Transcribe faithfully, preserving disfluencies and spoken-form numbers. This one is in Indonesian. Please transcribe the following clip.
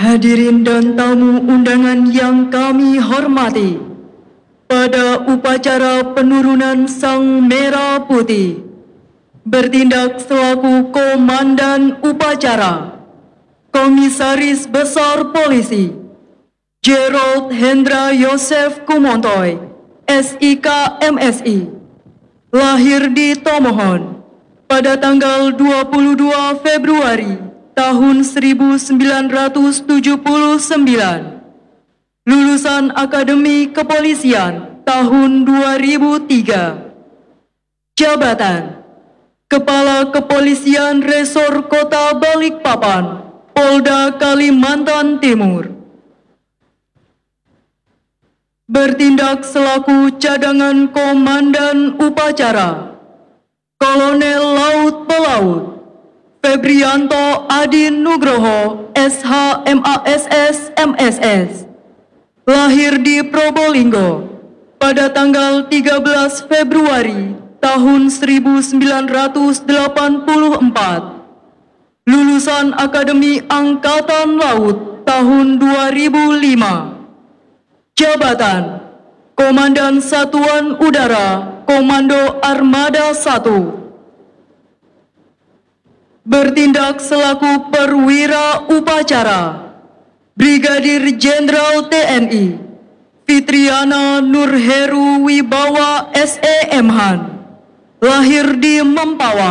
Hadirin dan tamu undangan yang kami hormati, pada upacara penurunan Sang Merah Putih, bertindak selaku Komandan Upacara, Komisaris Besar Polisi, Gerald Hendra Yosef Kumontoy, S I K M S I, lahir di Tomohon pada tanggal dua puluh dua Februari tahun seribu sembilan ratus tujuh puluh sembilan, lulusan Akademi Kepolisian tahun dua ribu tiga, jabatan Kepala Kepolisian Resor Kota Balikpapan, Polda Kalimantan Timur, bertindak selaku cadangan Komandan Upacara, Kolonel Laut Pelaut Febrianto Adi Nugroho S H M A S S M S S, lahir di Probolinggo pada tanggal tiga belas Februari tahun seribu sembilan ratus delapan puluh empat, lulusan Akademi Angkatan Laut tahun dua ribu lima, jabatan Komandan Satuan Udara Komando Armada satu, bertindak selaku perwira upacara, Brigadir Jenderal T N I Fitriana Nurheru Wibawa S E M Han, lahir di Mempawah